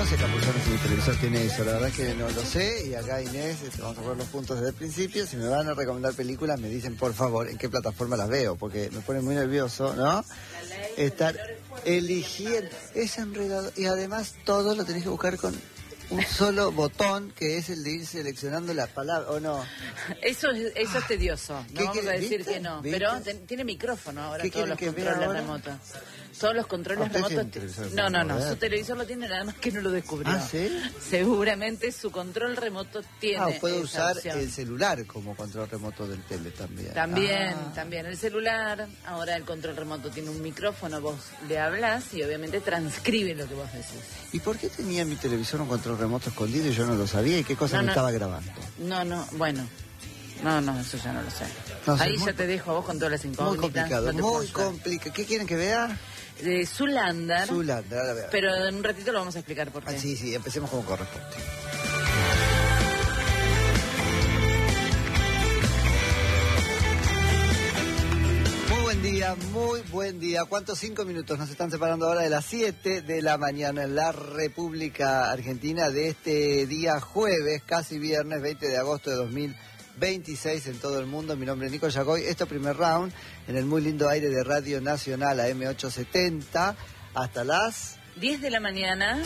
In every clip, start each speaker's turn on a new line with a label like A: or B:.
A: no sé, Capuzones, si mi televisor tiene eso, la verdad es que no lo sé. Y acá Inés, vamos a ver los puntos desde el principio. Si me van a recomendar películas, me dicen por favor en qué plataforma las veo, porque me pone muy nervioso, ¿no? Estar eligiendo, es enredado. Y además todo lo tenés que buscar con un solo botón, que es el de ir seleccionando la palabra, ¿o no?
B: Eso es tedioso, no vamos a decir
A: ¿viste?
B: que no.
A: ¿Viste?
B: Pero tiene micrófono ahora todos los
A: que vea
B: controles
A: ahora?
B: remotos. Todos los controles remotos. No, su televisor lo tiene, nada más que no lo descubrió.
A: ¿Ah, sí?
B: Seguramente su control remoto tiene.
A: Puede usar
B: opción.
A: el celular como control remoto del tele también.
B: También el celular. Ahora el control remoto tiene un micrófono, vos le hablas y obviamente transcribe lo que vos decís.
A: ¿Y por qué tenía mi televisor un control remoto escondido y yo no lo sabía? ¿Y qué cosa me estaba grabando?
B: Bueno. No, eso ya no lo sé.
A: No sé,
B: ahí ya te dejo a vos con todas las incógnitas.
A: Muy complicado. ¿Qué quieren que vea?
B: Zoolander.
A: Zoolander, ahora vea.
B: Pero en un ratito lo vamos a explicar por qué.
A: Sí, empecemos como corresponde. Muy buen día. ¿Cuántos 5 minutos nos están separando ahora de las 7 de la mañana en la República Argentina de este día jueves, casi viernes, 20 de agosto de 2026 en todo el mundo? Mi nombre es Nico Yagoy. Esto primer round en el muy lindo aire de Radio Nacional AM 870 hasta las
B: 10 de la mañana.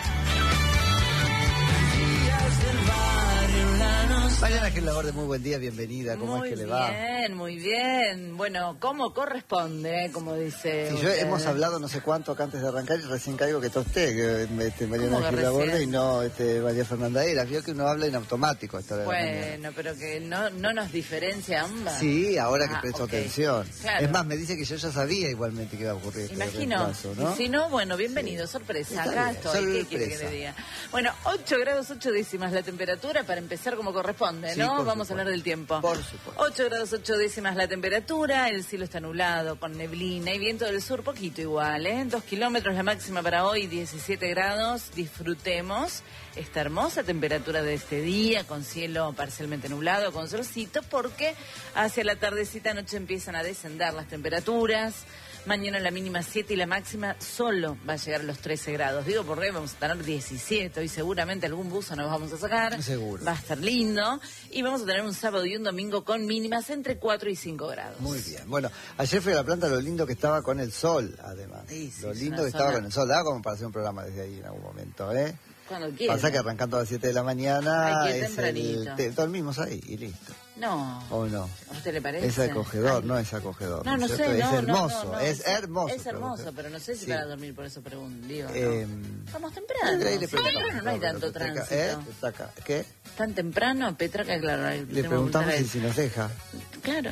A: Mariana Gil Laborde, muy buen día, bienvenida. ¿Cómo es que le va?
B: Muy bien. Bueno, como corresponde, como dice.
A: Sí, hemos hablado no sé cuánto acá antes de arrancar y recién caigo que está usted, Mariana Gil Laborde y no María Fernanda Eras. Vio que uno habla en automático esta hora.
B: Bueno, pero que no nos diferencia ambas.
A: Sí, ahora que presto atención.
B: Claro.
A: Es más, me dice que yo ya sabía igualmente que iba a ocurrir.
B: Imagino. ¿No? Y si no, bueno, bienvenido, sorpresa. Acá estoy. ¿Qué quiere que le diga? Bueno, 8 grados 8 décimas la temperatura para empezar como corresponde.
A: Sí,
B: ¿no? Vamos a hablar del tiempo.
A: Por supuesto.
B: 8 grados 8 décimas la temperatura, el cielo está nublado, con neblina y viento del sur, poquito igual, 2 kilómetros la máxima para hoy, 17 grados. Disfrutemos esta hermosa temperatura de este día, con cielo parcialmente nublado, con solcito, porque hacia la tardecita noche empiezan a descender las temperaturas. Mañana la mínima 7 y la máxima solo va a llegar a los 13 grados. Digo, porque vamos a tener 17. Hoy seguramente algún buzo nos vamos a sacar.
A: Seguro.
B: Va a estar lindo. Y vamos a tener un sábado y un domingo con mínimas entre 4 y 5 grados.
A: Muy bien. Bueno, ayer fui a la planta, lo lindo que estaba con el sol, además.
B: Sí,
A: lo lindo que estaba con el sol. Da como para hacer un programa desde ahí en algún momento,
B: Cuando quieras.
A: Pasa que arrancando a las 7 de la mañana
B: Hay que ir
A: es
B: tempranito.
A: dormimos ahí y listo.
B: No.
A: ¿O no?
B: ¿A usted le parece?
A: Es acogedor, no es acogedor.
B: No
A: ¿cierto?
B: sé,
A: Es hermoso,
B: no,
A: es hermoso.
B: Es hermoso, pero no sé si para dormir, por eso pregunto. Digo, Estamos
A: temprano.
B: temprano, no hay tanto tránsito.
A: ¿Qué?
B: ¿Tan temprano? Petraca, claro.
A: Le preguntamos si nos deja.
B: Claro.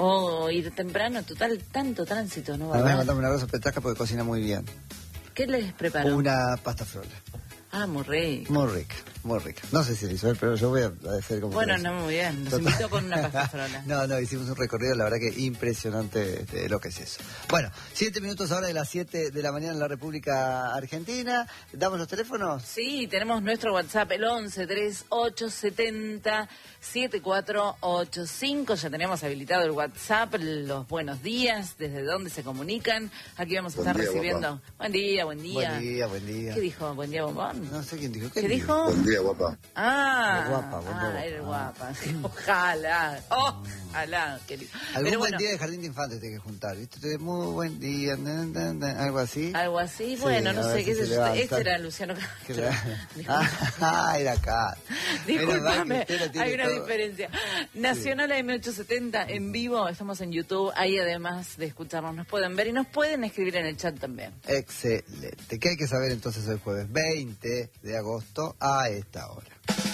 B: O ir temprano, total, tanto tránsito, ¿no?
A: Además, mandamos un abrazo a Petraca porque cocina muy bien.
B: ¿Qué les preparó?
A: Una pasta frola.
B: Ah, muy rica.
A: Muy rica. No sé si lo hizo él, pero yo voy a hacer como...
B: Bueno, no, muy bien. Nos invitó con una pasta frola.
A: No, hicimos un recorrido, la verdad que impresionante lo que es eso. Bueno, 7 minutos ahora de las 7 de la mañana en la República Argentina. ¿Damos los teléfonos?
B: Sí, tenemos nuestro WhatsApp, el 11-3870-7485. Ya tenemos habilitado el WhatsApp, los buenos días, desde dónde se comunican. Aquí vamos a estar recibiendo... Guapa. Buen día.
A: Buen día.
B: ¿Qué dijo? ¿Buen día, bombón?
A: No sé quién dijo.
B: ¿Qué dijo?
C: Buen día, guapa.
B: Eres guapa. Ojalá, querido.
A: Algún buen día de Jardín de Infantes tiene que juntar, ¿viste? Muy buen día, algo así.
B: Algo así, bueno, no sé qué es eso. Este era Luciano Castro.
A: Era acá.
B: Disculpame, hay una diferencia. Nacional AM870 en vivo, estamos en YouTube, ahí además de escucharnos nos pueden ver y nos pueden escribir en el chat también.
A: Excelente. ¿Qué hay que saber entonces hoy jueves 20 de agosto a esta hora?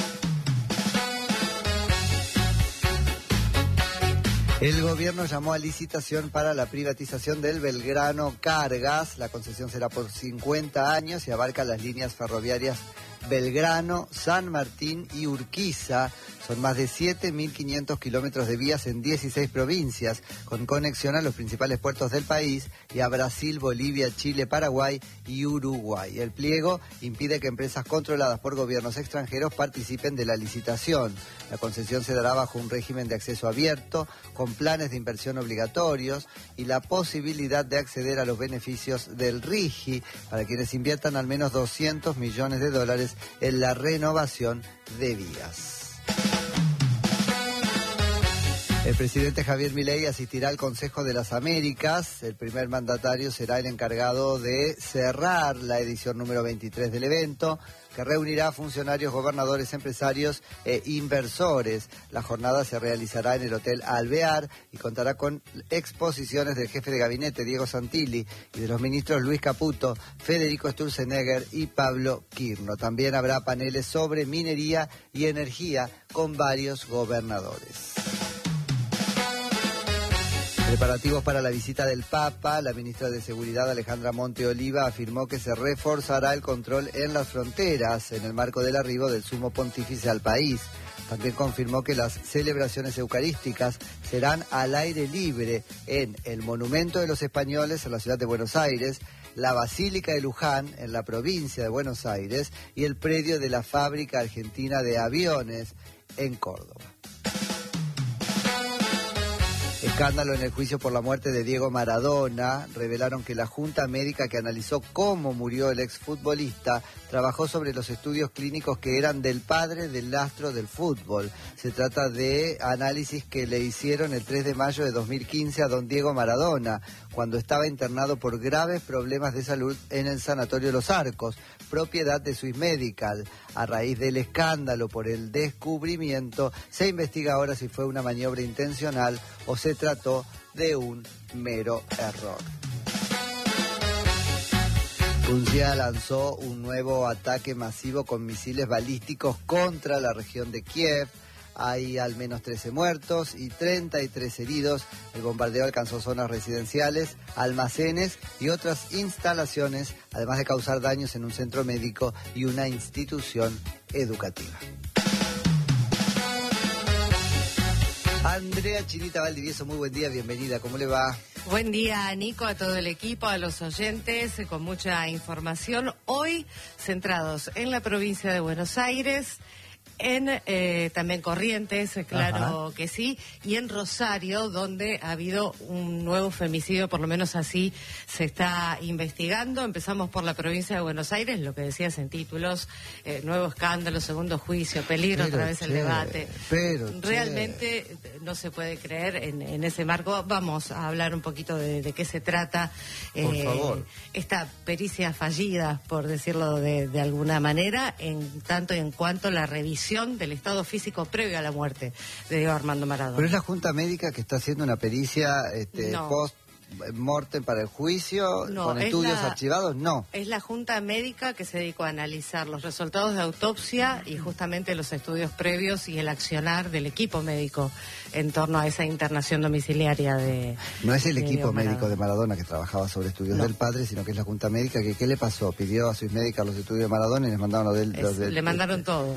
A: El gobierno llamó a licitación para la privatización del Belgrano Cargas. La concesión será por 50 años y abarca las líneas ferroviarias Belgrano, San Martín y Urquiza. Son más de 7.500 kilómetros de vías en 16 provincias, con conexión a los principales puertos del país y a Brasil, Bolivia, Chile, Paraguay y Uruguay. El pliego impide que empresas controladas por gobiernos extranjeros participen de la licitación. La concesión se dará bajo un régimen de acceso abierto, con planes de inversión obligatorios y la posibilidad de acceder a los beneficios del RIGI para quienes inviertan al menos $200 millones en la renovación de vías. El presidente Javier Milei asistirá al Consejo de las Américas. El primer mandatario será el encargado de cerrar la edición número 23 del evento, que reunirá a funcionarios, gobernadores, empresarios e inversores. La jornada se realizará en el Hotel Alvear y contará con exposiciones del jefe de gabinete, Diego Santilli, y de los ministros Luis Caputo, Federico Sturzenegger y Pablo Quirno. También habrá paneles sobre minería y energía con varios gobernadores. Preparativos para la visita del Papa. La ministra de Seguridad, Alejandra Monte Oliva, afirmó que se reforzará el control en las fronteras en el marco del arribo del Sumo Pontífice al país. También confirmó que las celebraciones eucarísticas serán al aire libre en el Monumento de los Españoles en la ciudad de Buenos Aires, la Basílica de Luján en la provincia de Buenos Aires y el predio de la Fábrica Argentina de Aviones en Córdoba. Escándalo en el juicio por la muerte de Diego Maradona. Revelaron que la Junta Médica que analizó cómo murió el exfutbolista trabajó sobre los estudios clínicos que eran del padre del astro del fútbol. Se trata de análisis que le hicieron el 3 de mayo de 2015 a don Diego Maradona, cuando estaba internado por graves problemas de salud en el Sanatorio Los Arcos, propiedad de Swiss Medical. A raíz del escándalo por el descubrimiento, se investiga ahora si fue una maniobra intencional o se trató de un mero error. Rusia lanzó un nuevo ataque masivo con misiles balísticos contra la región de Kiev. Hay al menos 13 muertos y 33 heridos. El bombardeo alcanzó zonas residenciales, almacenes y otras instalaciones, además de causar daños en un centro médico y una institución educativa. Andrea Chinita Valdivieso, muy buen día, bienvenida, ¿cómo le va?
C: Buen día, Nico, a todo el equipo, a los oyentes, con mucha información. Hoy centrados en la provincia de Buenos Aires, en también Corrientes, claro. Ajá. Que sí, y en Rosario, donde ha habido un nuevo femicidio, por lo menos así se está investigando. Empezamos por la provincia de Buenos Aires, lo que decías en títulos, nuevo escándalo, segundo juicio, peligro otra vez el debate. Realmente no se puede creer en ese marco. Vamos a hablar un poquito de qué se trata.
A: Por favor.
C: Esta pericia fallida, por decirlo de alguna manera, en tanto y en cuanto la revisión del estado físico previo a la muerte de Diego Armando Maradona.
A: Pero es la Junta Médica que está haciendo una pericia post-mortem para el juicio, no, con estudios archivados, no.
C: Es la Junta Médica que se dedicó a analizar los resultados de autopsia y justamente los estudios previos y el accionar del equipo médico en torno a esa internación domiciliaria de...
A: No es el equipo médico de Maradona que trabajaba sobre estudios del padre, sino que es la Junta Médica que, ¿qué le pasó? Pidió a Swiss Medical los estudios de Maradona y les mandaron
C: le mandaron todo.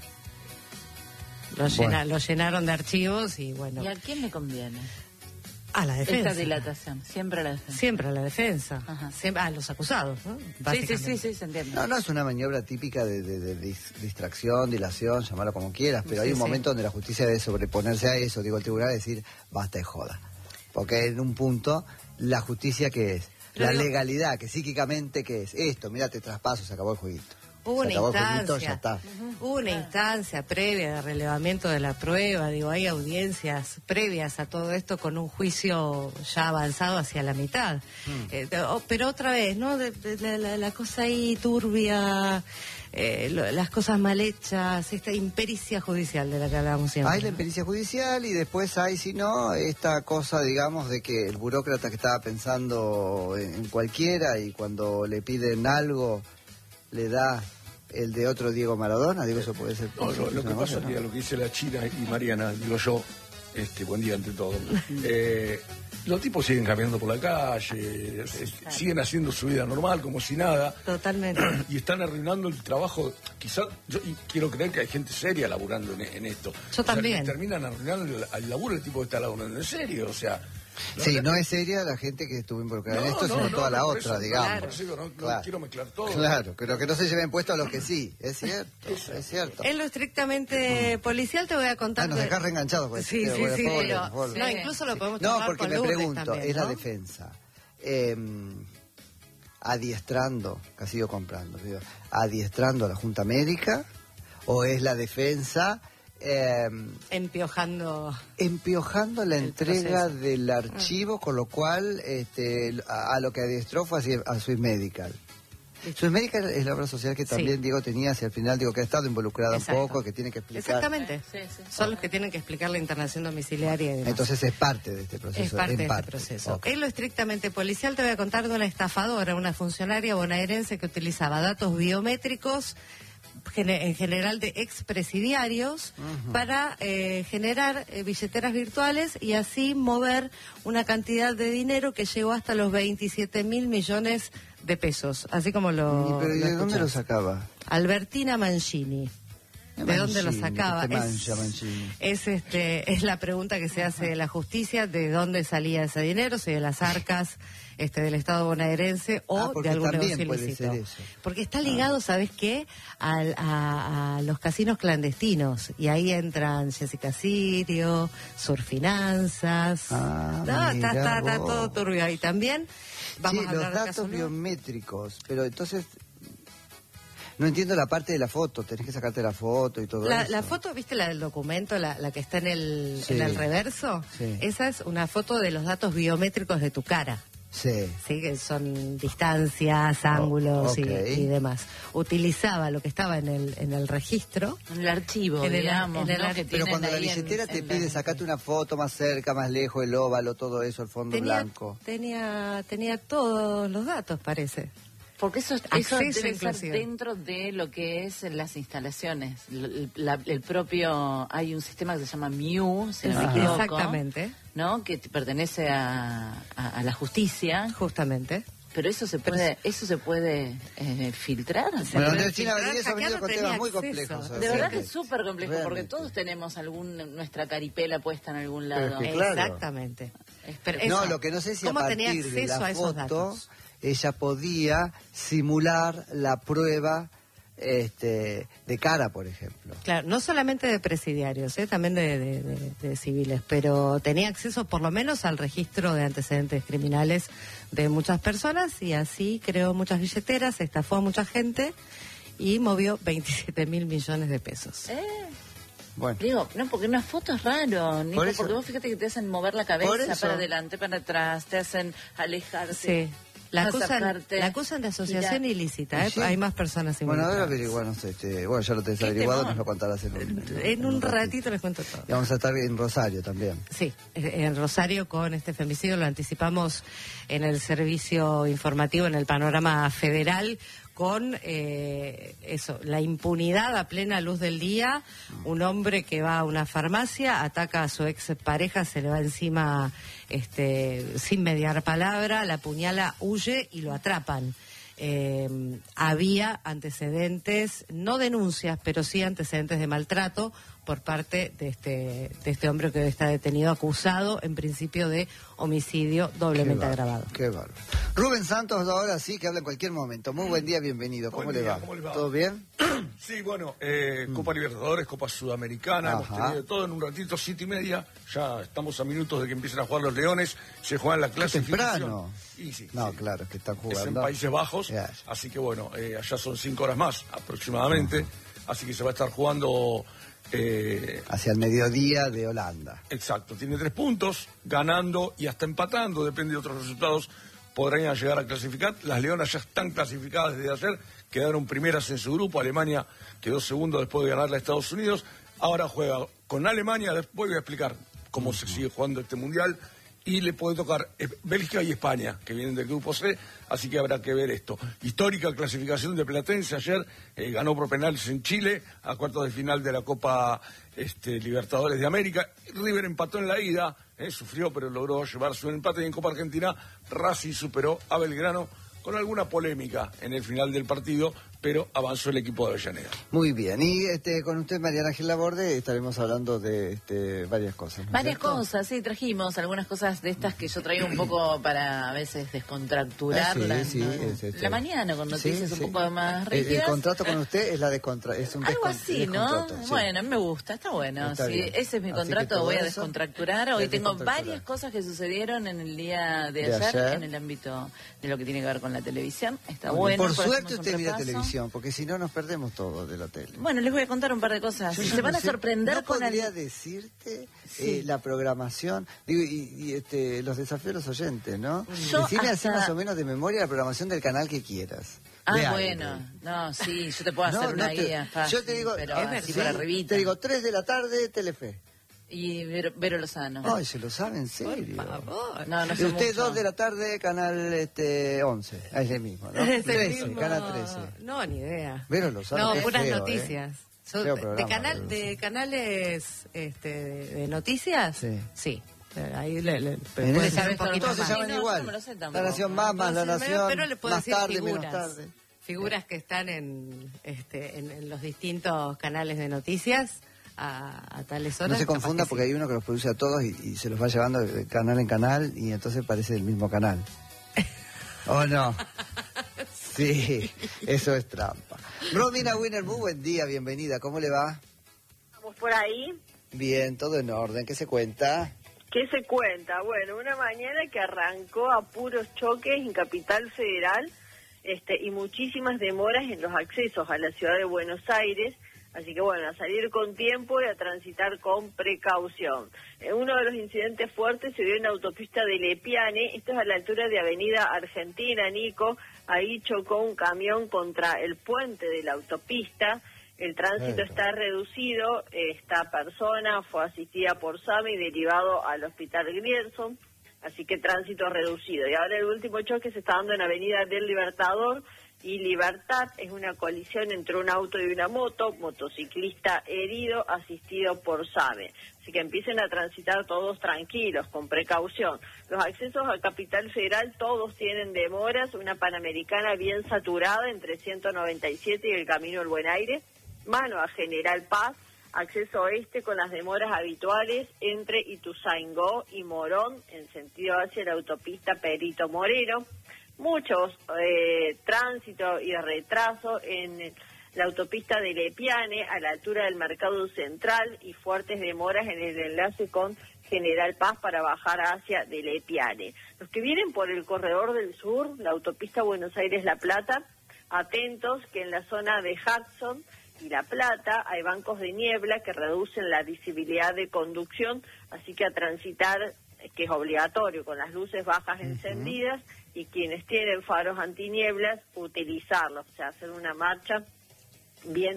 C: Lo llenaron de archivos y bueno.
B: ¿Y a quién le conviene?
C: A la defensa.
B: Esta dilatación, siempre a la defensa.
C: Siempre a la defensa. Siempre, a los acusados, ¿no?
B: Sí, se entiende.
A: No es una maniobra típica de distracción, dilación, llamarlo como quieras, pero hay un momento donde la justicia debe sobreponerse a eso, digo, el tribunal decir, basta de joda. Porque en un punto, la justicia, ¿qué es? La legalidad, que psíquicamente, ¿qué es? Esto, mira, te traspaso, se acabó el jueguito.
C: Hubo una instancia previa de relevamiento de la prueba, digo, hay audiencias previas a todo esto con un juicio ya avanzado hacia la mitad. Pero otra vez, ¿no? La cosa ahí turbia, las cosas mal hechas, esta impericia judicial de la que hablábamos siempre.
A: Hay la impericia judicial y después hay, si no, esta cosa, digamos, de que el burócrata que estaba pensando en cualquiera y cuando le piden algo le da el de otro Digo Maradona, digo, eso puede ser...
D: No, lo que pasa es que lo que dice la China y Mariana, digo yo, Buen día ante todo. Los tipos siguen caminando por la calle, siguen haciendo su vida normal, como si nada.
C: Totalmente.
D: Y están arruinando el trabajo. Quizás, yo quiero creer que hay gente seria laburando en esto.
C: Yo también.
D: Terminan arruinando el laburo del tipo que está laburando en serio, o sea...
A: Sí, no es seria la gente que estuvo involucrada en esto, sino toda la otra,
D: eso,
A: digamos.
D: No quiero mezclar todo.
A: Claro, pero que no se lleven puesto a los que sí, es cierto, es cierto.
C: En lo estrictamente policial te voy a contar...
A: Nos dejás reenganchados. Pues,
C: sí, pero... No, incluso lo podemos
A: No,
C: charlar
A: porque
C: con
A: me
C: Lourdes
A: pregunto,
C: también,
A: es
C: ¿no?
A: la defensa. Adiestrando, que ha sido comprando, digo, adiestrando a la Junta Médica, o es la defensa...
C: Empiojando
A: la entrega
C: proceso
A: del archivo, con lo cual a lo que adiestró fue a Swiss Medical. Swiss Medical es la obra social que también, Diego, tenía hacia el final, digo, que ha estado involucrada un poco, que tiene que explicar.
C: Exactamente. Son los que tienen que explicar la internación domiciliaria y demás.
A: Entonces es parte de este proceso.
C: Es parte de este proceso.
A: Okay.
C: En lo estrictamente policial te voy a contar de una estafadora, una funcionaria bonaerense que utilizaba datos biométricos en general de expresidiarios para generar billeteras virtuales y así mover una cantidad de dinero que llegó hasta los 27.000 millones de pesos, así como lo...
A: ¿Pero de dónde lo
C: escuchás.
A: sacaba?
C: Albertina Mancini. ¿De dónde lo sacaba?
A: Mancini.
C: Es la pregunta que se hace de la justicia, de dónde salía ese dinero, si de las arcas del Estado bonaerense o de algún negocio ilícito. Porque está ligado, ¿sabes qué? A los casinos clandestinos. Y ahí entran Jessica Sirio, Surfinanzas. Está todo turbio ahí también. Vamos a hablar
A: los datos biométricos, pero entonces... No entiendo la parte de la foto, tenés que sacarte la foto y todo eso.
C: La foto, ¿viste la del documento, la que está en el reverso? Sí. Esa es una foto de los datos biométricos de tu cara.
A: Sí.
C: Sí, que son distancias, ángulos y demás. Utilizaba lo que estaba en el registro.
B: En el archivo, digamos.
A: Pero cuando la billetera te pide sacate una foto más cerca, más lejos, el óvalo, todo eso, el fondo blanco.
C: Tenía todos los datos, parece.
B: Porque eso debe ser dentro de lo que es las instalaciones. El propio, hay un sistema que se llama MIU, si no me equivoco.
C: Exactamente.
B: ¿No? Que pertenece a la justicia.
C: Justamente.
B: Pero eso se puede filtrar.
A: Bueno, Andrés China Rodríguez ha venido con temas muy complejos.
B: De verdad que es súper complejo, porque todos tenemos nuestra caripela puesta en algún lado.
C: Exactamente.
A: No, lo que no sé si a partir de la foto ella podía simular la prueba de cara, por ejemplo.
C: Claro, no solamente de presidiarios, también de civiles, pero tenía acceso por lo menos al registro de antecedentes criminales de muchas personas y así creó muchas billeteras, estafó a mucha gente y movió 27.000 millones de pesos.
A: Bueno.
B: Digo, no, porque una foto es raro, Nico, porque vos fíjate que te hacen mover la cabeza para adelante, para atrás, te hacen alejarse.
C: Sí. La acusan de asociación ilícita,
A: ¿Sí?
C: Hay más personas involucradas.
A: Bueno, ahora averiguamos, bueno, ya lo tenés averiguado, nos lo contarás
C: en un ratito les cuento todo.
A: Y vamos a estar en Rosario también.
C: Sí, en Rosario con este femicidio lo anticipamos en el servicio informativo, en el panorama federal, con la impunidad a plena luz del día. Un hombre que va a una farmacia, ataca a su ex pareja, se le va encima sin mediar palabra, la apuñala, huye y lo atrapan. Había antecedentes, no denuncias, pero sí antecedentes de maltrato por parte de este hombre que está detenido, acusado en principio de homicidio doblemente agravado.
A: Qué bárbaro. Rubén Santos, ahora sí, que habla en cualquier momento. Muy buen día, bienvenido. ¿Cómo le va? ¿Todo bien?
D: Sí, bueno, Copa Libertadores, Copa Sudamericana, hemos tenido todo en un ratito, 7:30. Ya estamos a minutos de que empiecen a jugar los Leones. Se juegan la clasificación.
A: Temprano.
D: Y sí,
A: no, claro, es que están jugando.
D: Es en Países Bajos, así que bueno, allá son 5 horas más aproximadamente. Así que se va a estar jugando...
A: hacia el mediodía de Holanda.
D: Exacto, tiene 3 puntos, ganando y hasta empatando, depende de otros resultados, podrían llegar a clasificar. Las Leonas ya están clasificadas desde ayer, quedaron primeras en su grupo, Alemania quedó segundo después de ganarle a Estados Unidos, ahora juega con Alemania, después voy a explicar cómo se sigue jugando este mundial, y le puede tocar Bélgica y España, que vienen del grupo C, así que habrá que ver esto. Histórica clasificación de Platense ayer, ganó por penales en Chile, a cuartos de final de la Copa Libertadores de América. River empató en la ida, sufrió, pero logró llevarse un empate, y en Copa Argentina Racing superó a Belgrano con alguna polémica en el final del partido, pero avanzó el equipo de Avellaneda.
A: Muy bien, y con usted, Mariana Ángel Laborde, estaremos hablando de varias cosas, ¿no?
B: Varias cosas, sí, trajimos algunas cosas de estas que yo traigo un poco para a veces descontracturar la mañana con noticias un poco más rígidas.
A: El contrato con usted es la de
B: algo así, ¿no? Sí. Bueno, a mí me gusta, está bueno.
A: Está
B: sí,
A: bien.
B: Ese es mi contrato, voy a descontracturar. Hoy tengo varias cosas que sucedieron en el día de ayer en el ámbito de lo que tiene que ver con la televisión. Está bueno.
A: Por suerte usted mira televisión, porque si no nos perdemos todo de la tele.
B: Bueno, les voy a contar un par de cosas. Se van a sorprender
A: ¿No
B: con
A: podría decirte la programación? Digo, y los desafíos de los oyentes, ¿no? Decime así más o menos de memoria la programación del canal que quieras.
B: Bueno, no, sí, yo te puedo hacer una guía fácil.
A: Yo te digo,
B: pero así para arribita.
A: Te digo, 3 de la tarde, Telefe.
B: Y Vero Lozano.
A: Ay, se lo sabe en serio.
C: Por favor.
B: No
A: Y
B: sé
A: usted
B: mucho.
A: 2 de la tarde, canal 11. Es el mismo, ¿no? 13, canal 13.
C: No, ni idea.
A: Vero Lozano.
C: No, puras
A: feo,
C: noticias.
A: Feo programa,
C: de canales de noticias, sí. Ahí puede
A: ese
C: ser un poquito
A: todos se
C: más.
A: llaman
B: No,
A: igual.
B: no me lo sé tampoco.
A: La Nación más La Nación,
C: pero le puedo
A: más
C: decir
A: tarde,
C: figuras.
A: menos tarde.
C: Figuras que están en los distintos canales de noticias a tales horas.
A: No se confunda
C: capaz que
A: porque hay uno que los produce a todos y se los va llevando de canal en canal y entonces parece el mismo canal. ¿O no? Sí, eso es trampa. Romina Wiener, muy buen día, bienvenida. ¿Cómo le va?
E: Estamos por ahí.
A: Bien, todo en orden. ¿Qué se cuenta?
E: ¿Qué se cuenta? Bueno, una mañana que arrancó a puros choques en Capital Federal y muchísimas demoras en los accesos a la ciudad de Buenos Aires. Así que bueno, a salir con tiempo y a transitar con precaución. Uno de los incidentes fuertes se dio en la autopista de Lepiane, esto es a la altura de Avenida Argentina, Nico. Ahí chocó un camión contra el puente de la autopista. El tránsito está reducido, esta persona fue asistida por SAME y derivado al hospital Grierson, así que tránsito reducido. Y ahora el último choque se está dando en Avenida del Libertador y Libertad, es una colisión entre un auto y una moto, motociclista herido, asistido por SAME. Así que empiecen a transitar todos tranquilos, con precaución. Los accesos a Capital Federal todos tienen demoras, una Panamericana bien saturada entre 197 y el Camino del Buen Aire, mano a General Paz, acceso oeste con las demoras habituales entre Ituzaingó y Morón, en sentido hacia la autopista Perito Moreno. Muchos tránsito y retraso en la autopista de Lepiane a la altura del Mercado Central y fuertes demoras en el enlace con General Paz para bajar hacia de Lepiane. Los que vienen por el corredor del sur, la autopista Buenos Aires-La Plata, atentos que en la zona de Hudson y La Plata hay bancos de niebla que reducen la visibilidad de conducción, así que a transitar, que es obligatorio, con las luces bajas encendidas, y quienes tienen faros antinieblas, utilizarlos, o sea, hacer una marcha bien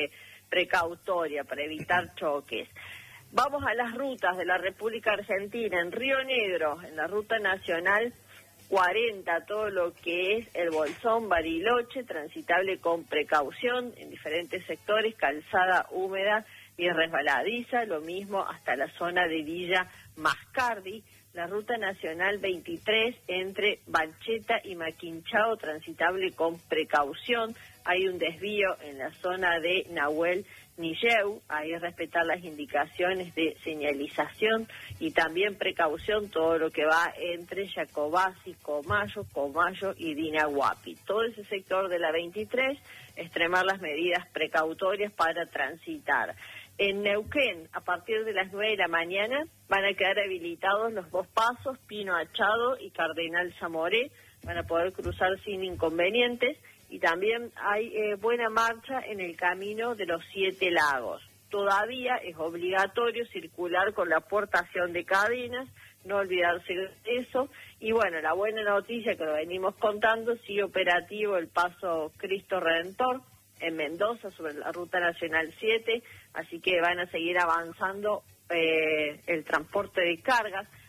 E: precautoria para evitar choques. Vamos a las rutas de la República Argentina. En Río Negro, en la ruta nacional 40, todo lo que es el Bolsón, Bariloche, transitable con precaución en diferentes sectores, calzada húmeda y resbaladiza, lo mismo hasta la zona de Villa Mascardi. La ruta nacional 23 entre Bancheta y Maquinchao, transitable con precaución. Hay un desvío en la zona de Nahuel Nilleu, ahí respetar las indicaciones de señalización y también precaución todo lo que va entre Jacobasi, Comayo y Dinahuapi. Todo ese sector de la 23, extremar las medidas precautorias para transitar. En Neuquén, a partir de las 9 de la mañana, van a quedar habilitados los dos pasos, Pino Achado y Cardenal Zamoré, van a poder cruzar sin inconvenientes, y también hay buena marcha en el camino de los 7 lagos. Todavía es obligatorio circular con la portación de cadenas, no olvidarse de eso, y bueno, la buena noticia que lo venimos contando, sigue operativo el paso Cristo Redentor en Mendoza sobre la Ruta Nacional 7, así que van a seguir avanzando el transporte de cargas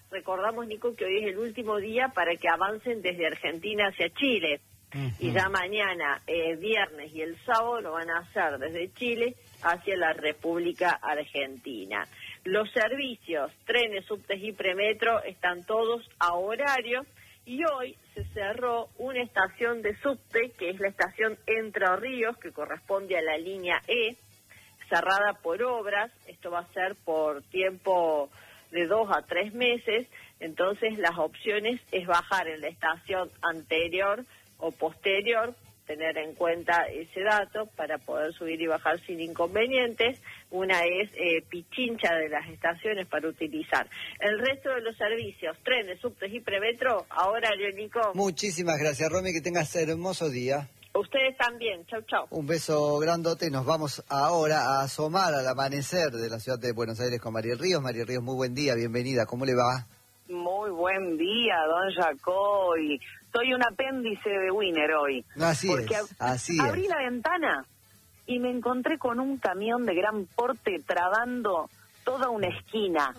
E: recordamos, Nico, que hoy es el último día para que avancen desde Argentina hacia Chile. Y ya mañana, viernes y el sábado lo van a hacer desde Chile hacia la República Argentina. Los servicios, trenes, subtes y premetro están todos a horario y hoy se cerró una estación de subte, que es la estación Entre Ríos, que corresponde a la línea E, cerrada por obras. Esto va a ser por tiempo de 2 a 3 meses, entonces las opciones es bajar en la estación anterior o posterior, tener en cuenta ese dato para poder subir y bajar sin inconvenientes. Una es Pichincha de las estaciones para utilizar. El resto de los servicios, trenes, subtes y premetro, ahora, Nico.
A: Muchísimas gracias, Romy, que tengas hermoso día.
E: Ustedes también, chau, chau.
A: Un beso grandote y nos vamos ahora a asomar al amanecer de la ciudad de Buenos Aires con Mariel Ríos. Mariel Ríos, muy buen día, bienvenida, ¿cómo le va?
F: Muy buen día, don Jacoy. Soy un apéndice de Winner hoy.
A: Así
F: Abrí la ventana y me encontré con un camión de gran porte trabando toda una esquina.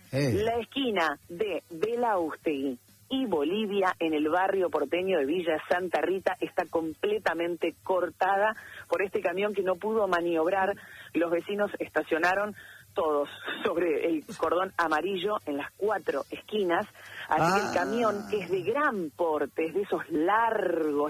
F: La esquina de Belaústegui y Bolivia, en el barrio porteño de Villa Santa Rita, está completamente cortada por este camión que no pudo maniobrar. Los vecinos estacionaron todos sobre el cordón amarillo en las 4 esquinas, así que el camión, que es de gran porte, es de esos largos,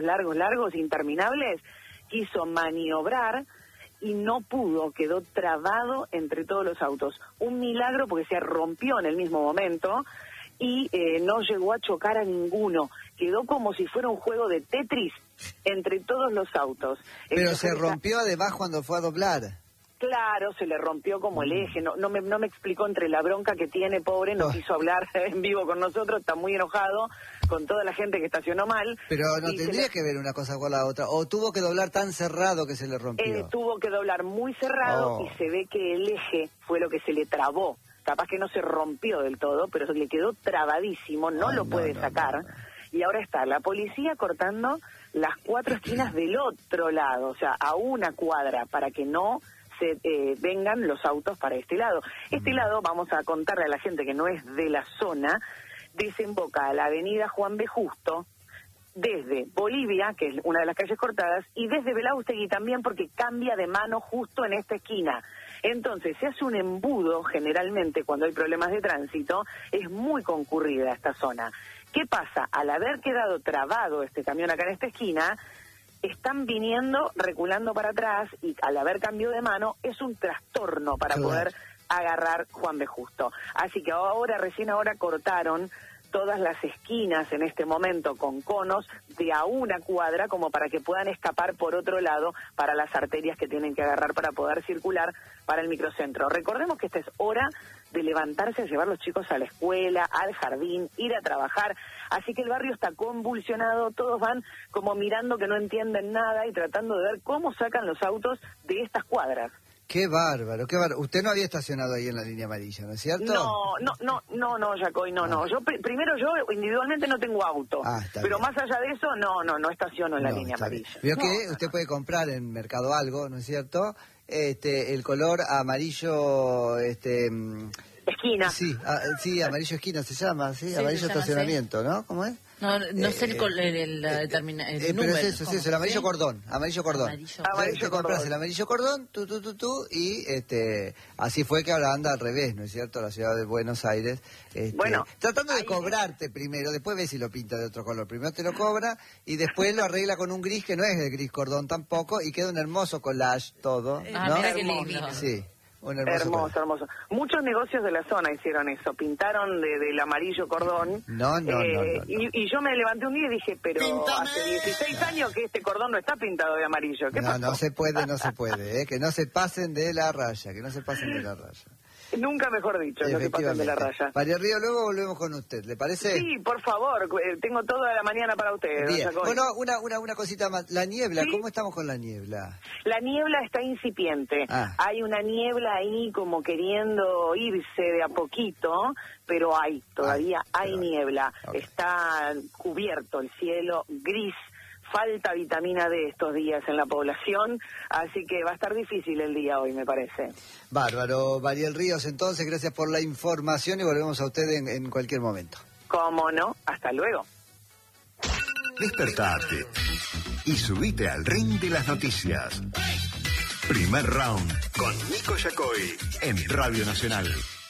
F: interminables, quiso maniobrar y no pudo, quedó trabado entre todos los autos. Un milagro porque se rompió en el mismo momento y no llegó a chocar a ninguno. Quedó como si fuera un juego de Tetris entre todos los autos.
A: Pero se rompió además cuando fue a doblar.
F: Claro, se le rompió como el eje, no me explicó entre la bronca que tiene, pobre, no quiso hablar en vivo con nosotros, está muy enojado con toda la gente que estacionó mal.
A: Pero no tendría que ver una cosa con la otra, o tuvo que doblar tan cerrado que se le rompió.
F: Tuvo que doblar muy cerrado y se ve que el eje fue lo que se le trabó. Capaz que no se rompió del todo, pero le quedó trabadísimo, no lo puede sacar. Y ahora está la policía cortando las 4 esquinas del otro lado, o sea, a una cuadra, para que no se vengan los autos para este lado. Este lado, vamos a contarle a la gente que no es de la zona, desemboca a la avenida Juan B. Justo, desde Bolivia, que es una de las calles cortadas, y desde Belaústegui también, porque cambia de mano justo en esta esquina. Entonces, se hace un embudo, generalmente, cuando hay problemas de tránsito, es muy concurrida esta zona. ¿Qué pasa? Al haber quedado trabado este camión acá en esta esquina, están viniendo, reculando para atrás, y al haber cambio de mano, es un trastorno para poder agarrar Juan B. Justo. Así que recién ahora cortaron todas las esquinas en este momento con conos de a una cuadra, como para que puedan escapar por otro lado para las arterias que tienen que agarrar para poder circular para el microcentro. Recordemos que esta es hora de levantarse a llevar los chicos a la escuela, al jardín, ir a trabajar, así que el barrio está convulsionado, todos van como mirando que no entienden nada y tratando de ver cómo sacan los autos de estas cuadras.
A: Qué bárbaro, qué bárbaro. Usted no había estacionado ahí en la línea amarilla, ¿no es cierto?
F: No, Jacoy, no. Yo primero individualmente no tengo auto, pero
A: bien.
F: Más allá de eso, no estaciono en la línea amarilla.
A: Veo que usted puede comprar en Mercado Algo, ¿no es cierto? El color amarillo,
F: esquina.
A: Sí, amarillo esquina se llama, sí, amarillo estacionamiento, ¿no? ¿Cómo es?
B: No sé el número.
A: Pero es eso, el amarillo cordón. Amarillo cordón. Te compras el amarillo cordón, y así fue que ahora anda al revés, ¿no es cierto? La ciudad de Buenos Aires. Tratando de cobrarte primero, después ves si lo pinta de otro color. Primero te lo cobra y después lo arregla con un gris que no es el gris cordón tampoco, y queda un hermoso collage todo, ¿no?
B: Mira qué lindo.
A: Sí.
F: Hermoso. Muchos negocios de la zona hicieron eso, pintaron del amarillo cordón.
A: No.
F: Y yo me levanté un día y dije, pero ¡píntame! Hace 16 años que este cordón no está pintado de amarillo. ¿Qué pasó?
A: No se puede, que no se pasen de la raya, Nunca
F: mejor dicho, no se pasen de la raya.
A: María Río, luego volvemos con usted, ¿le parece?
F: Sí, por favor, tengo toda la mañana para ustedes.
A: Bien. Bueno, una cosita más. La niebla, ¿sí? ¿Cómo estamos con la niebla?
F: La niebla está incipiente. Hay una niebla ahí como queriendo irse de a poquito, pero todavía hay niebla. Okay. Está cubierto el cielo, gris, falta vitamina D estos días en la población, así que va a estar difícil el día hoy, me parece.
A: Bárbaro. Mariel Ríos, entonces, gracias por la información y volvemos a usted en cualquier momento.
F: ¿Cómo no? Hasta luego.
G: Despertate y subite al ring de las noticias. Primer round con Nico Yacoy en Radio Nacional.